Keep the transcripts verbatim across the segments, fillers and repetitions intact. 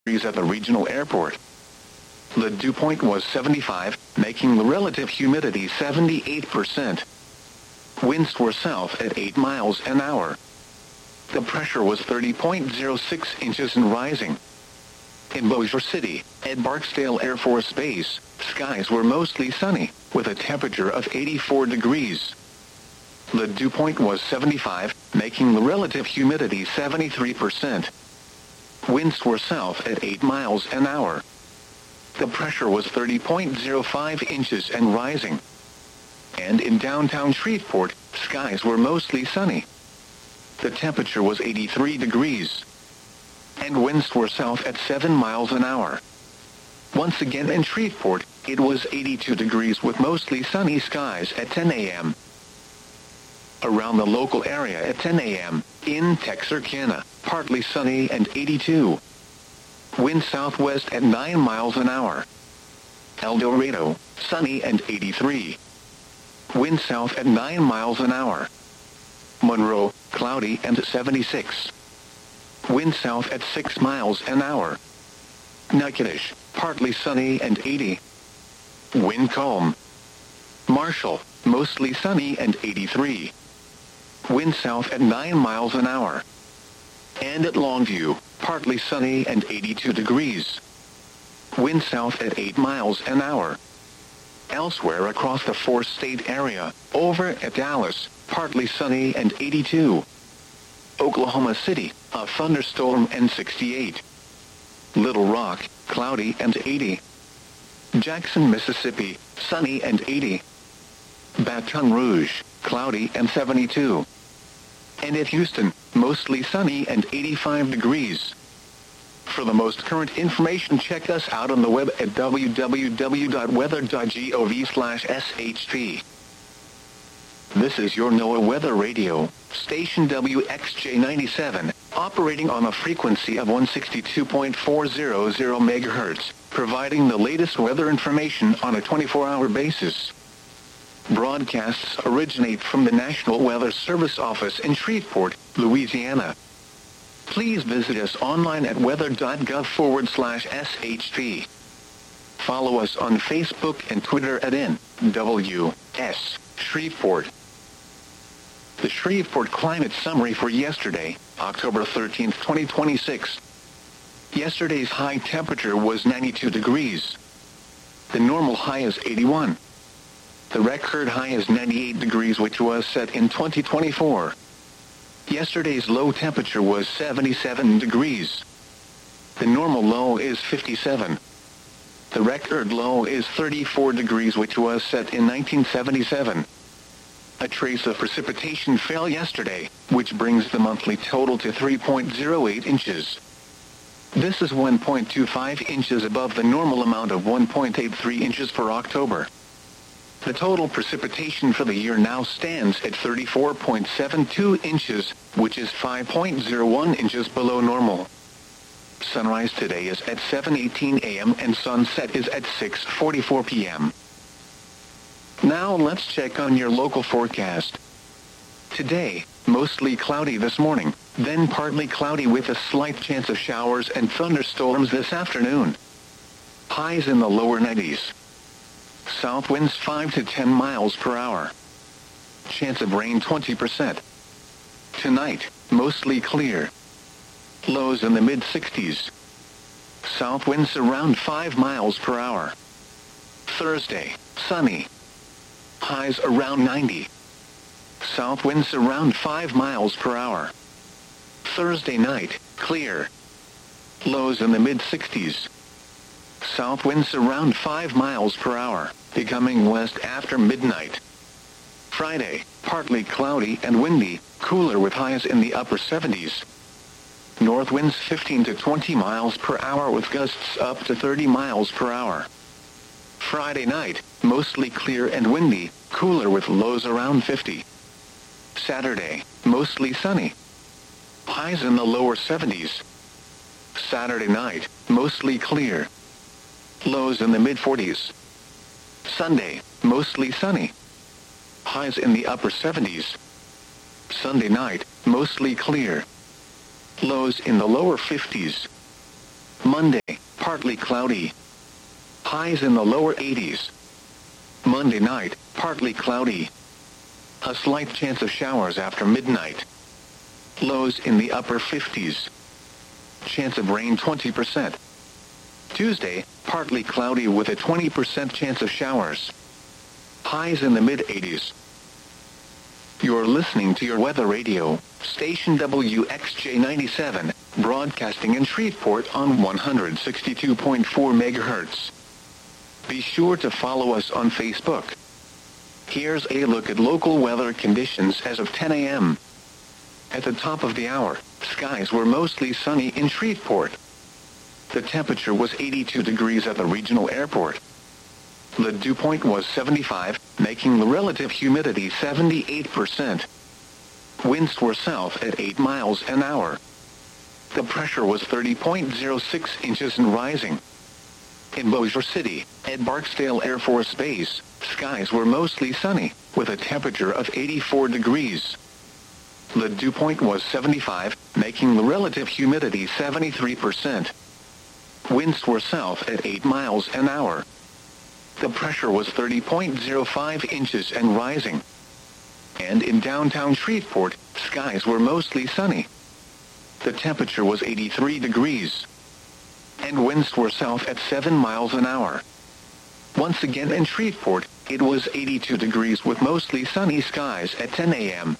degrees at the regional airport. The dew point was seventy-five, making the relative humidity seventy-eight percent. Winds were south at eight miles an hour. The pressure was thirty point zero six inches and rising. In Bossier City, at Barksdale Air Force Base, skies were mostly sunny, with a temperature of eighty-four degrees. The dew point was seventy-five, making the relative humidity seventy-three percent. Winds were south at eight miles an hour. The pressure was thirty point zero five inches and rising. And in downtown Shreveport, skies were mostly sunny. The temperature was eighty-three degrees. And winds were south at seven miles an hour. Once again in Shreveport, it was eighty-two degrees with mostly sunny skies at ten a m Around the local area at ten a m, in Texarkana, partly sunny and eighty-two. Wind southwest at nine miles an hour. El Dorado, sunny and eighty-three. Wind south at nine miles an hour. Monroe, cloudy and seventy-six. Wind south at six miles an hour. Natchitoches, partly sunny and eighty. Wind calm. Marshall, mostly sunny and eighty-three. Wind south at nine miles an hour. And at Longview, partly sunny and eighty-two degrees. Wind south at eight miles an hour. Elsewhere across the four-state area, over at Dallas, partly sunny and eighty-two. Oklahoma City, a thunderstorm and sixty-eight. Little Rock, cloudy and eighty. Jackson, Mississippi, sunny and eighty. Baton Rouge, cloudy and seventy-two. And at Houston, mostly sunny and eighty-five degrees. For the most current information, check us out on the web at w w w dot weather dot gov slash s h p. This is your NOAA Weather Radio, station W X J ninety-seven, operating on a frequency of one sixty-two point four hundred megahertz, providing the latest weather information on a twenty-four hour basis. Broadcasts originate from the National Weather Service office in Shreveport, Louisiana. Please visit us online at weather.gov forward slash shp. Follow us on Facebook and Twitter at N W S Shreveport. The Shreveport Climate Summary for yesterday, October thirteenth, twenty twenty-six. Yesterday's high temperature was ninety-two degrees. The normal high is eighty-one. The record high is ninety-eight degrees, which was set in twenty twenty-four. Yesterday's low temperature was seventy-seven degrees. The normal low is fifty-seven. The record low is thirty-four degrees, which was set in nineteen seventy-seven. A trace of precipitation fell yesterday, which brings the monthly total to three point zero eight inches. This is one point two five inches above the normal amount of one point eight three inches for October. The total precipitation for the year now stands at thirty-four point seven two inches, which is five point zero one inches below normal. Sunrise today is at seven eighteen a m and sunset is at six forty-four p m Now let's check on your local forecast. Today, mostly cloudy this morning, then partly cloudy with a slight chance of showers and thunderstorms this afternoon. Highs in the lower nineties. South winds five to ten miles per hour. Chance of rain twenty percent. Tonight, mostly clear. Lows in the mid-sixties. South winds around five miles per hour. Thursday, sunny. Highs around ninety. South winds around five miles per hour. Thursday night, clear. Lows in the mid-sixties. South winds around five miles per hour, becoming west after midnight. Friday, partly cloudy and windy, cooler with highs in the upper seventies. North winds fifteen to twenty miles per hour with gusts up to thirty miles per hour. Friday night, mostly clear and windy, cooler with lows around fifty. Saturday, mostly sunny. Highs in the lower seventies. Saturday night, mostly clear. Lows in the mid-forties. Sunday, mostly sunny. Highs in the upper seventies. Sunday night, mostly clear. Lows in the lower fifties. Monday, partly cloudy. Highs in the lower eighties. Monday night, partly cloudy. A slight chance of showers after midnight. Lows in the upper fifties. Chance of rain twenty percent. Tuesday, partly cloudy with a twenty percent chance of showers. Highs in the mid-eighties. You're listening to your weather radio, station W X J ninety-seven, broadcasting in Shreveport on one hundred sixty-two point four megahertz. Be sure to follow us on Facebook. Here's a look at local weather conditions as of ten a.m. At the top of the hour, skies were mostly sunny in Shreveport. The temperature was eighty-two degrees at the regional airport. The dew point was seventy-five, making the relative humidity seventy-eight percent. Winds were south at eight miles an hour. The pressure was thirty point zero six inches and rising. In Bossier City, at Barksdale Air Force Base, skies were mostly sunny, with a temperature of eighty-four degrees. The dew point was seventy-five, making the relative humidity seventy-three percent. Winds were south at eight miles an hour. The pressure was thirty point zero five inches and rising. And in downtown Shreveport, skies were mostly sunny. The temperature was eighty-three degrees. And winds were south at seven miles an hour. Once again in Shreveport, it was eighty-two degrees with mostly sunny skies at ten a.m.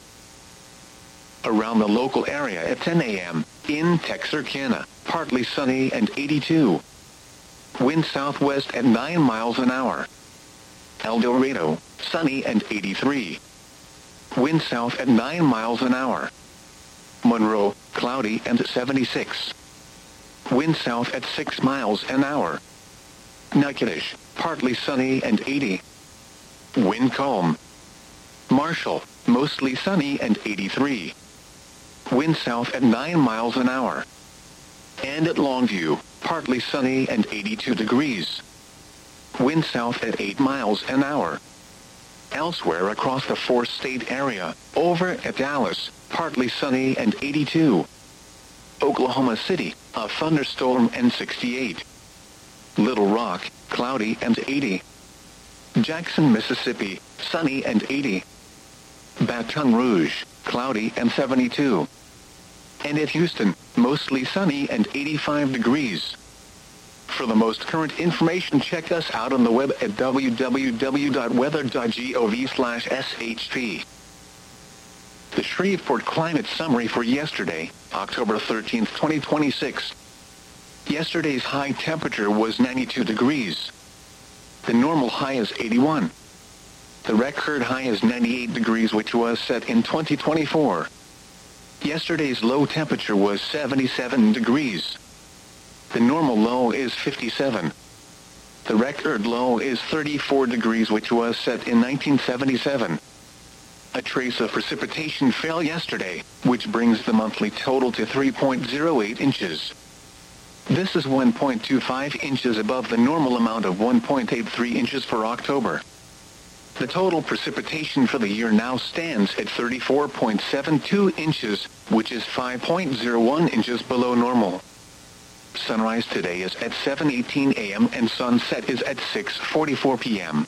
Around the local area at ten a.m., in Texarkana, partly sunny and eighty-two. Wind southwest at nine miles an hour. El Dorado, sunny and eighty-three. Wind south at nine miles an hour. Monroe, cloudy and seventy-six. Wind south at six miles an hour. Natchitoches, partly sunny and eighty. Wind calm. Marshall, mostly sunny and eighty-three. Wind south at nine miles an hour. And at Longview, partly sunny and eighty-two degrees. Wind south at eight miles an hour. Elsewhere across the four-state area, over at Dallas, partly sunny and eighty-two. Oklahoma City, a thunderstorm and sixty-eight. Little Rock, cloudy and eighty. Jackson, Mississippi, sunny and eighty. Baton Rouge, cloudy and seventy-two. And at Houston, mostly sunny and eighty-five degrees. For the most current information, check us out on the web at w w w dot weather dot gov slash s h p. The Shreveport Climate Summary for yesterday, October thirteenth, twenty twenty-six. Yesterday's high temperature was ninety-two degrees. The normal high is eighty-one. The record high is ninety-eight degrees, which was set in twenty twenty-four. Yesterday's low temperature was seventy-seven degrees. The normal low is fifty-seven. The record low is thirty-four degrees, which was set in nineteen seventy-seven. A trace of precipitation fell yesterday, which brings the monthly total to three point zero eight inches. This is one point two five inches above the normal amount of one point eight three inches for October. The total precipitation for the year now stands at thirty-four point seven two inches, which is five point zero one inches below normal. Sunrise today is at seven eighteen a.m. and sunset is at six forty-four p.m.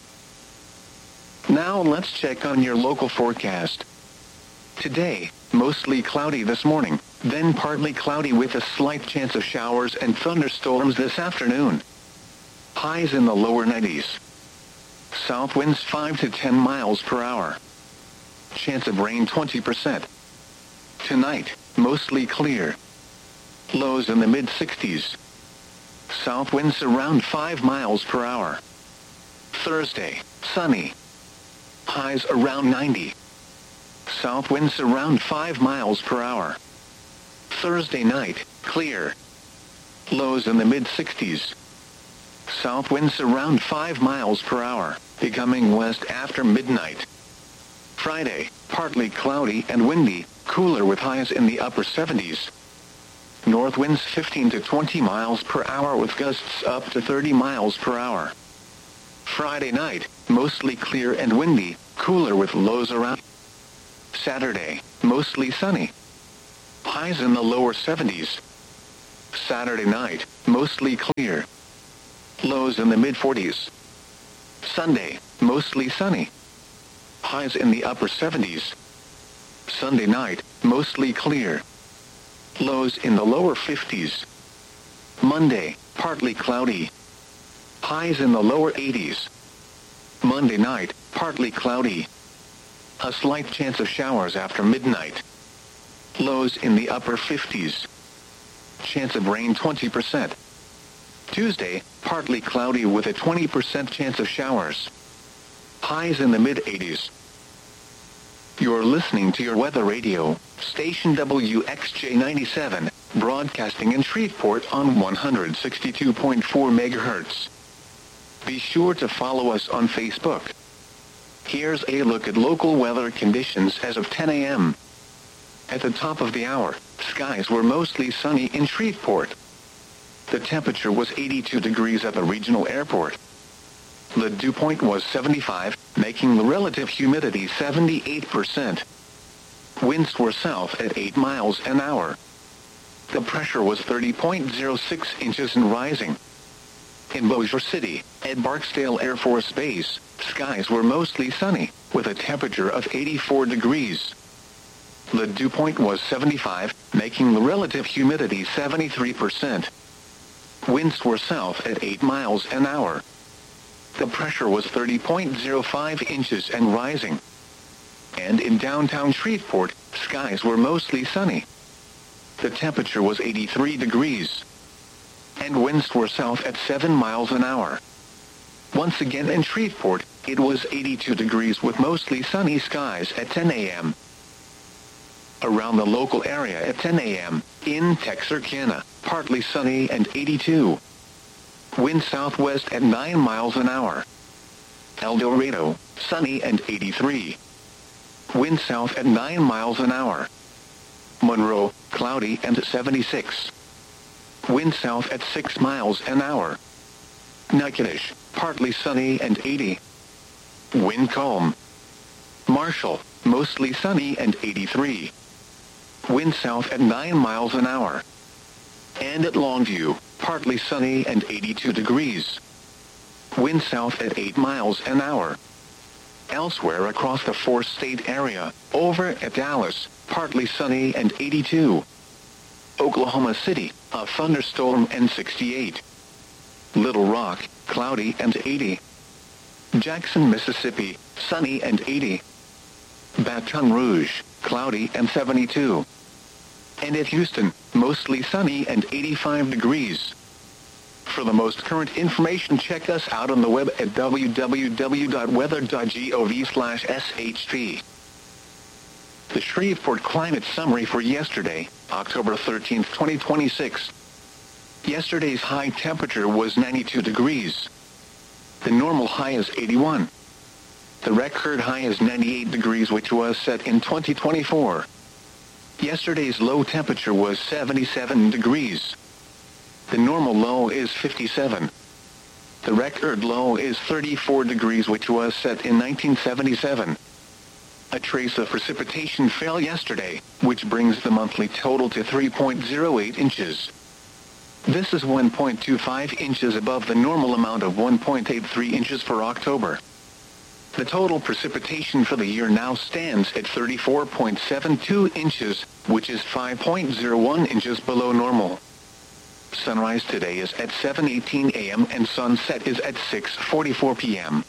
Now let's check on your local forecast. Today, mostly cloudy this morning, then partly cloudy with a slight chance of showers and thunderstorms this afternoon. Highs in the lower nineties. South winds five to ten miles per hour. Chance of rain twenty percent. Tonight, mostly clear. Lows in the mid-sixties. South winds around five miles per hour. Thursday, sunny. Highs around ninety. South winds around five miles per hour. Thursday night, clear. Lows in the mid-sixties. South winds around five miles per hour, becoming west after midnight. Friday, partly cloudy and windy, cooler with highs in the upper seventies. North winds fifteen to twenty miles per hour with gusts up to thirty miles per hour. Friday night, mostly clear and windy, cooler with lows around. Saturday, mostly sunny. Highs in the lower seventies. Saturday night, mostly clear. Lows in the mid forties. Sunday, mostly sunny. Highs in the upper seventies. Sunday night, mostly clear. Lows in the lower fifties. Monday, partly cloudy. Highs in the lower eighties. Monday night, partly cloudy. A slight chance of showers after midnight. Lows in the upper fifties. Chance of rain twenty percent. Tuesday, partly cloudy with a twenty percent chance of showers. Highs in the mid eighties. You're listening to your weather radio, station W X J ninety-seven, broadcasting in Shreveport on one hundred sixty-two point four megahertz. Be sure to follow us on Facebook. Here's a look at local weather conditions as of ten a.m. At the top of the hour, skies were mostly sunny in Shreveport. The temperature was eighty-two degrees at the regional airport. The dew point was seventy-five, making the relative humidity seventy-eight percent. Winds were south at eight miles an hour. The pressure was thirty point zero six inches and rising. In Bossier City, at Barksdale Air Force Base, skies were mostly sunny, with a temperature of eighty-four degrees. The dew point was seventy-five, making the relative humidity seventy-three percent. Winds were south at eight miles an hour. The pressure was thirty point zero five inches and rising. And in downtown Shreveport, skies were mostly sunny. The temperature was eighty-three degrees. And winds were south at seven miles an hour. Once again in Shreveport, it was eighty-two degrees with mostly sunny skies at ten a.m. Around the local area at ten a.m., in Texarkana, partly sunny and eighty-two. Wind southwest at nine miles an hour. El Dorado, sunny and eighty-three. Wind south at nine miles an hour. Monroe, cloudy and seventy-six. Wind south at six miles an hour. Natchitoches, partly sunny and eighty. Wind calm. Marshall, mostly sunny and eighty-three. Wind south at nine miles an hour. And at Longview, partly sunny and eighty-two degrees. Wind south at eight miles an hour. Elsewhere across the four-state area, over at Dallas, partly sunny and eighty-two. Oklahoma City, a thunderstorm and sixty-eight. Little Rock, cloudy and eighty. Jackson, Mississippi, sunny and eighty. Baton Rouge, cloudy and seventy-two. And at Houston, mostly sunny and eighty-five degrees. For the most current information, check us out on the web at w w w dot weather dot gov slash s h p. The Shreveport Climate Summary for yesterday, October thirteenth, twenty twenty-six. Yesterday's high temperature was ninety-two degrees. The normal high is eighty-one. The record high is ninety-eight degrees, which was set in twenty twenty-four. Yesterday's low temperature was seventy-seven degrees. The normal low is fifty-seven. The record low is thirty-four degrees, which was set in nineteen seventy-seven. A trace of precipitation fell yesterday, which brings the monthly total to three point zero eight inches. This is one point two five inches above the normal amount of one point eight three inches for October. The total precipitation for the year now stands at thirty-four point seven two inches, which is five point zero one inches below normal. Sunrise today is at seven eighteen a.m. and sunset is at six forty-four p.m.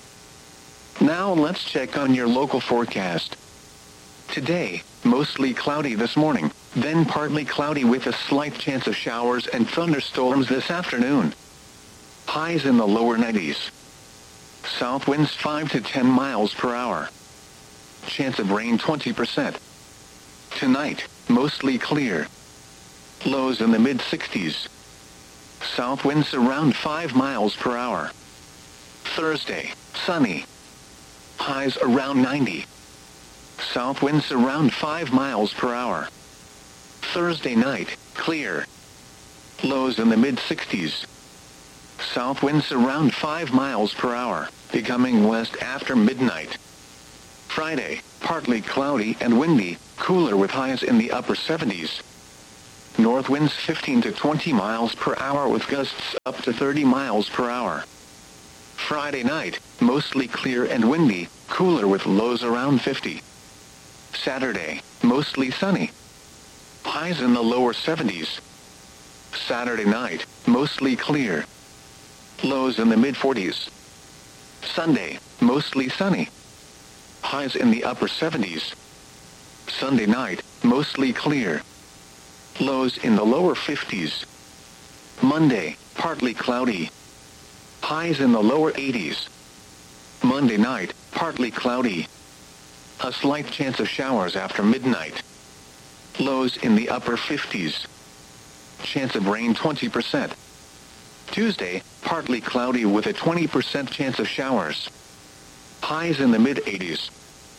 Now let's check on your local forecast. Today, mostly cloudy this morning, then partly cloudy with a slight chance of showers and thunderstorms this afternoon. Highs in the lower nineties. South winds five to ten miles per hour. Chance of rain twenty percent. Tonight, mostly clear. Lows in the mid sixties. South winds around five miles per hour. Thursday, sunny. Highs around ninety. South winds around five miles per hour. Thursday night, clear. Lows in the mid sixties. South winds around five miles per hour, becoming west after midnight. Friday, partly cloudy and windy, cooler with highs in the upper seventies. north winds fifteen to twenty miles per hour with gusts up to thirty miles per hour. Friday night, mostly clear and windy, cooler with lows around fifty. Saturday, mostly sunny. Highs in the lower seventies. Saturday night, mostly clear. Lows in the mid forties. Sunday, mostly sunny. Highs in the upper seventies. Sunday night, mostly clear. Lows in the lower fifties. Monday, partly cloudy. Highs in the lower eighties. Monday night, partly cloudy. A slight chance of showers after midnight. Lows in the upper fifties. Chance of rain twenty percent. Tuesday, partly cloudy with a twenty percent chance of showers. Highs in the mid eighties.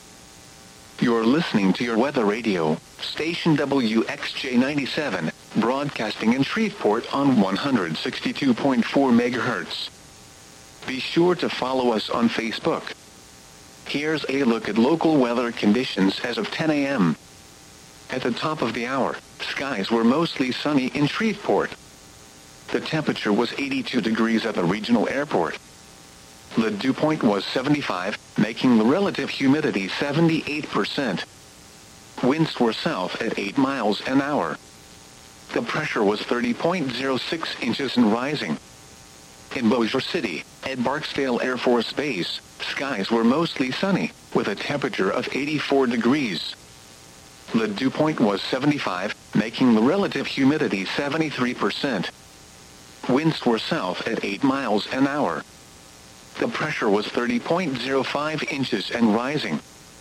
You're listening to your weather radio, station W X J ninety-seven, broadcasting in Shreveport on one hundred sixty-two point four megahertz. Be sure to follow us on Facebook. Here's a look at local weather conditions as of ten a.m. At the top of the hour, skies were mostly sunny in Shreveport. The temperature was eighty-two degrees at the regional airport. The dew point was seventy-five, making the relative humidity seventy-eight percent. Winds were south at eight miles an hour. The pressure was thirty point zero six inches and rising. In Bossier City, at Barksdale Air Force Base, skies were mostly sunny, with a temperature of eighty-four degrees. The dew point was seventy-five, making the relative humidity seventy-three percent. Winds were south at eight miles an hour. The pressure was thirty point zero five inches and rising.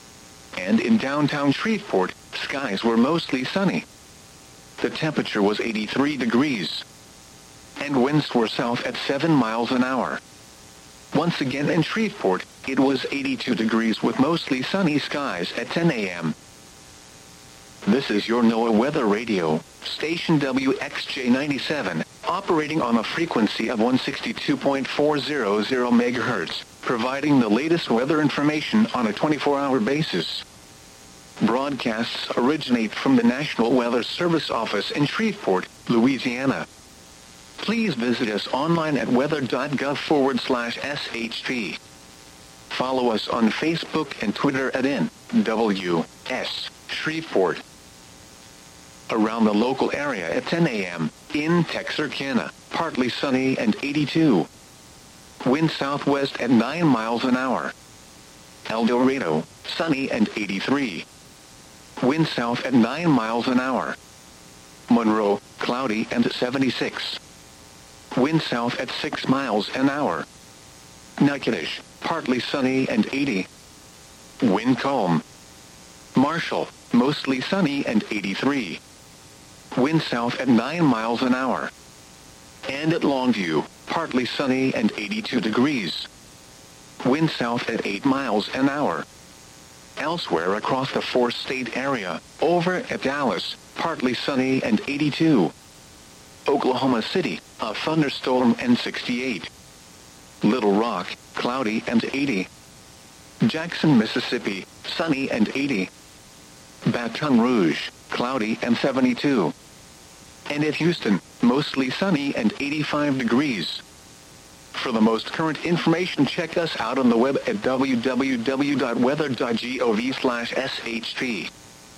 And in downtown Shreveport, skies were mostly sunny. The temperature was eighty-three degrees. And winds were south at seven miles an hour. Once again in Shreveport, it was eighty-two degrees with mostly sunny skies at ten a.m. This is your NOAA Weather Radio, station W X J ninety-seven, operating on a frequency of one hundred sixty-two point four hundred megahertz, providing the latest weather information on a twenty-four hour basis. Broadcasts originate from the National Weather Service office in Shreveport, Louisiana. Please visit us online at weather.gov forward slash SHP. Follow us on Facebook and Twitter at N W S Shreveport. Around the local area at ten a.m., in Texarkana, partly sunny and eighty-two. Wind southwest at nine miles an hour. El Dorado, sunny and eighty-three. Wind south at nine miles an hour. Monroe, cloudy and seventy-six. Wind south at six miles an hour. Natchitoches, partly sunny and eighty. Wind calm. Marshall, mostly sunny and eighty-three. Wind south at nine miles an hour. And at Longview, partly sunny and eighty-two degrees. Wind south at eight miles an hour. Elsewhere across the four-state area, over at Dallas, partly sunny and eighty-two. Oklahoma City, a thunderstorm and sixty-eight. Little Rock, cloudy and eighty. Jackson, Mississippi, sunny and eighty. Baton Rouge, cloudy and seventy-two. And at Houston, mostly sunny and eighty-five degrees. For the most current information, check us out on the web at w w w dot weather dot gov slash S H P.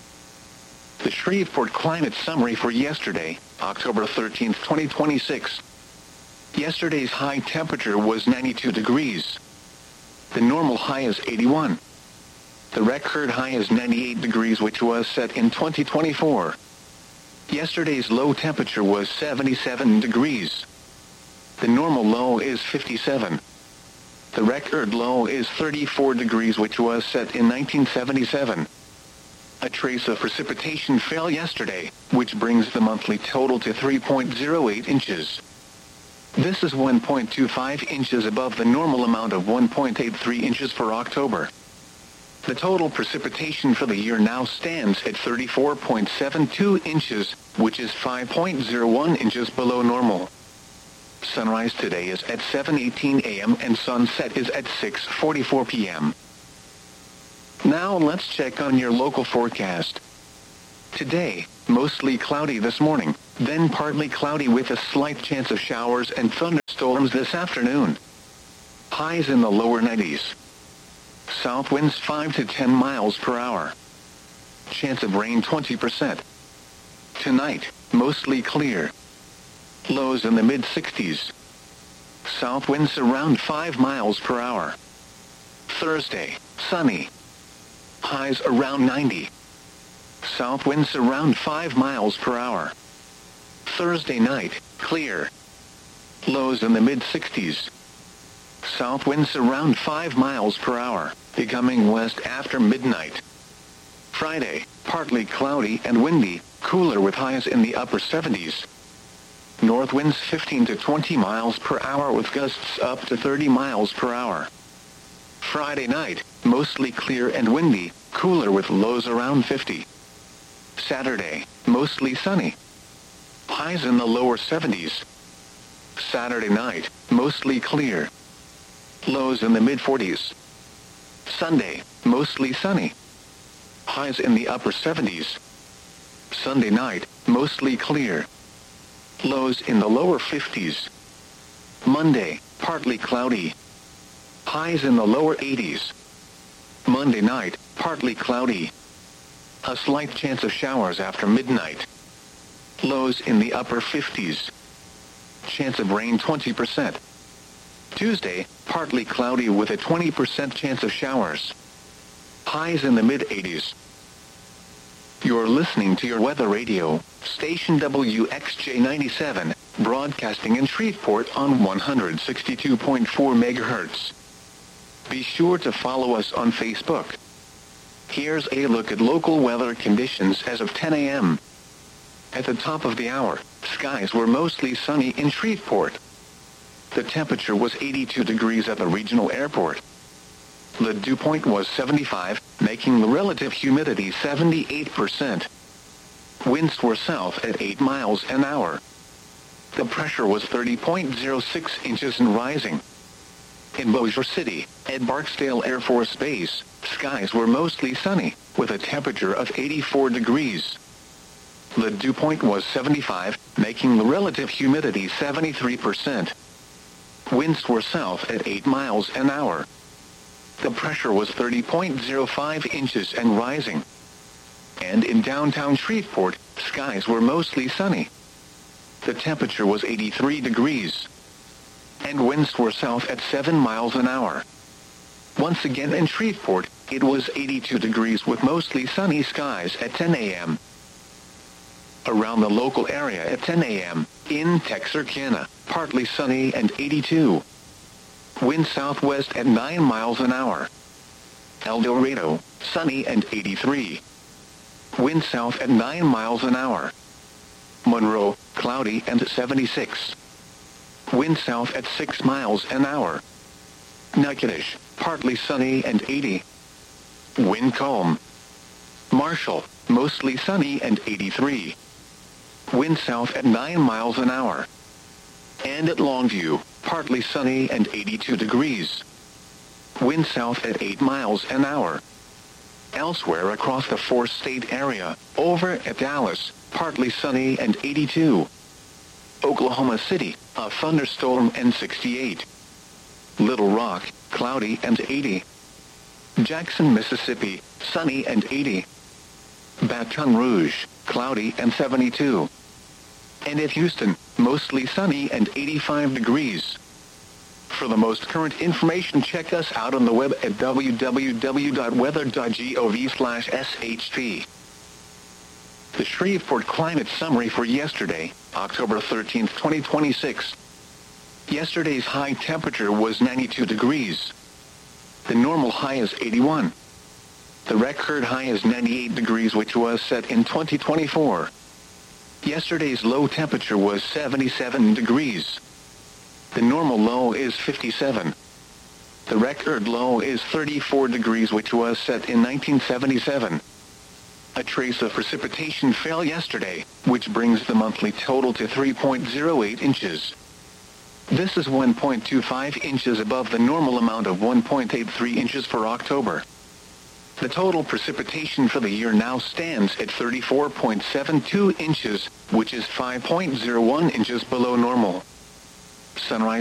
The Shreveport Climate Summary for yesterday, October thirteenth, twenty twenty-six. Yesterday's high temperature was ninety-two degrees. The normal high is eighty-one. The record high is ninety-eight degrees, which was set in twenty twenty-four. Yesterday's low temperature was seventy-seven degrees. The normal low is fifty-seven. The record low is thirty-four degrees, which was set in nineteen seventy-seven. A trace of precipitation fell yesterday, which brings the monthly total to three point zero eight inches. This is one point two five inches above the normal amount of one point eight three inches for October. The total precipitation for the year now stands at thirty-four point seven two inches, which is five point zero one inches below normal. Sunrise today is at seven eighteen a.m. and sunset is at six forty-four p.m. Now let's check on your local forecast. Today, mostly cloudy this morning, Then partly cloudy with a slight chance of showers and thunderstorms this afternoon. Highs in the lower nineties. South winds five to ten miles per hour. Chance of rain twenty percent. Tonight, mostly clear. Lows in the mid sixties. South winds around five miles per hour. Thursday, sunny. Highs around ninety. South winds around five miles per hour. Thursday night, clear. Lows in the mid sixties. South winds around five miles per hour, becoming west after midnight. Friday, partly cloudy and windy, cooler with highs in the upper seventies. North winds fifteen to twenty miles per hour with gusts up to thirty miles per hour. Friday night, mostly clear and windy, cooler with lows around fifty. Saturday, mostly sunny. Highs in the lower seventies. Saturday night, mostly clear. Lows in the mid forties. Sunday, mostly sunny. Highs in the upper seventies. Sunday night, mostly clear. Lows in the lower fifties. Monday, partly cloudy. Highs in the lower eighties. Monday night, partly cloudy. A slight chance of showers after midnight. Lows in the upper fifties. Chance of rain twenty percent. Tuesday, partly cloudy with a twenty percent chance of showers. Highs in the mid eighties. You're listening to your weather radio, station W X J ninety-seven, broadcasting in Shreveport on one hundred sixty-two point four megahertz. Be sure to follow us on Facebook. Here's a look at local weather conditions as of ten a.m. At the top of the hour, skies were mostly sunny in Shreveport. The temperature was eighty-two degrees at the regional airport. The dew point was seventy-five, making the relative humidity seventy-eight percent. Winds were south at eight miles an hour. The pressure was thirty point zero six inches and rising. In Bossier City, at Barksdale Air Force Base, skies were mostly sunny, with a temperature of eighty-four degrees. The dew point was seventy-five, making the relative humidity seventy-three percent. Winds were south at eight miles an hour. The pressure was thirty point zero five inches and rising. And in downtown Shreveport, skies were mostly sunny. The temperature was eighty-three degrees. And winds were south at seven miles an hour. Once again in Shreveport, it was eighty-two degrees with mostly sunny skies at ten a.m. Around the local area at ten a.m., in Texarkana, partly sunny and eighty-two. Wind southwest at nine miles an hour. El Dorado, sunny and eighty-three. Wind south at nine miles an hour. Monroe, cloudy and seventy-six. Wind south at six miles an hour. Natchitoches, partly sunny and eighty. Wind calm. Marshall, mostly sunny and eighty-three. Wind south at nine miles an hour. And at Longview, partly sunny and eighty-two degrees. Wind south at eight miles an hour. Elsewhere across the four-state area, over at Dallas, partly sunny and eighty-two. Oklahoma City, a thunderstorm and sixty-eight. Little Rock, cloudy and eighty. Jackson, Mississippi, sunny and eighty. Baton Rouge, cloudy and seventy-two. And at Houston, mostly sunny and eighty-five degrees. For the most current information, check us out on the web at w w w dot weather dot gov slash s h p. The Shreveport Climate Summary for yesterday, October thirteenth, twenty twenty-six. Yesterday's high temperature was ninety-two degrees. The normal high is eighty-one. The record high is ninety-eight degrees, which was set in twenty twenty-four. Yesterday's low temperature was seventy-seven degrees. The normal low is fifty-seven. The record low is thirty-four degrees, which was set in nineteen seventy-seven. A trace of precipitation fell yesterday, which brings the monthly total to three point zero eight inches. This is one point two five inches above the normal amount of one point eight three inches for October. The total precipitation for the year now stands at thirty-four point seven two inches, which is five point zero one inches below normal. Sunrise